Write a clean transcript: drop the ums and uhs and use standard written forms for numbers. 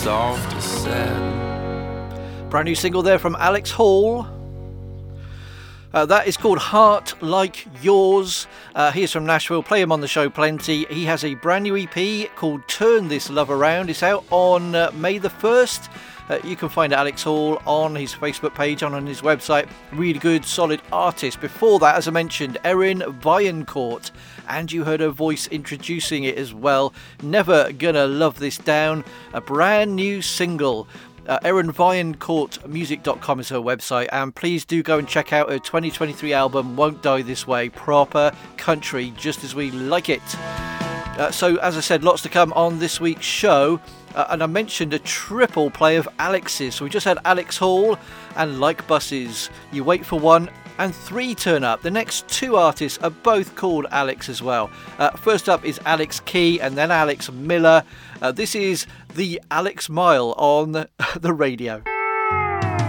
soft as sand. Brand new single there from Alex Hall. That is called Heart Like Yours. He is from Nashville. Play him on the show plenty. He has a brand new EP called Turn This Love Around. It's out on May the 1st. You can find Alex Hall on his Facebook page and on his website. Really good, solid artist. Before that, as I mentioned, Erin Viancourt. And you heard her voice introducing it as well. Never Gonna Love This Down. A brand new single. Erin ViancourtMusic.com is her website, and please do go and check out her 2023 album Won't Die This Way. Proper country, just as we like it. So as I said, lots to come on this week's show, and I mentioned a triple play of Alex's. So we just had Alex Hall and Like Buses. You wait for one and three turn up. The next two artists are both called Alex as well. First up is Alex Key and then Alex Miller. This is the Alex Mile on the radio.